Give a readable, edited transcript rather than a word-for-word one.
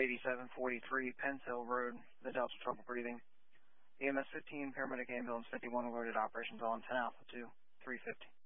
8743 Penns Hill Road, the Delta trouble breathing. EMS 15, paramedic ambulance 51 alerted, operations on 10 Alpha 2, 350.